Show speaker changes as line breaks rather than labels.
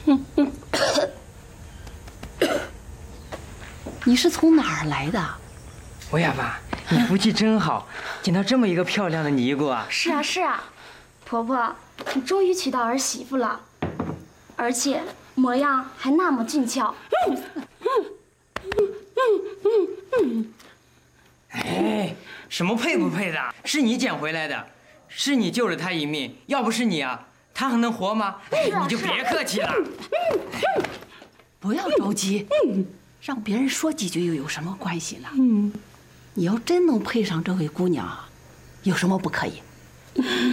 你是从哪儿来的？
欧亚爸，你福气真好，捡到这么一个漂亮的尼姑啊！
是啊是啊，婆婆，你终于娶到儿媳妇了，而且模样还那么俊俏。
哎，什么配不配的？是你捡回来的，是你救了他一命，要不是你啊，他还能活吗？哎，你就别客气了。
不要着急，让别人说几句又有什么关系呢？你要真能配上这位姑娘，有什么不可以？